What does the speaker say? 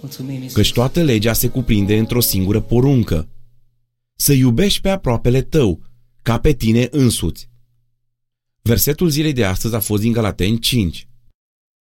Mulțumim, Iisus. Căci toată legea se cuprinde într-o singură poruncă: să iubești pe aproapele tău, ca pe tine însuți. Versetul zilei de astăzi a fost din Galateni 5.